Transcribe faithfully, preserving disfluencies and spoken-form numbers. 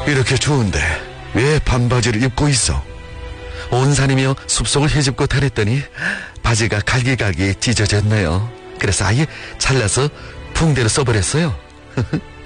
이렇게 추운데 왜 반바지를 입고 있어? 온 산이며 숲속을 헤집고 다녔더니 바지가 갈기갈기 찢어졌네요. 그래서 아예 잘라서 붕대로 써버렸어요.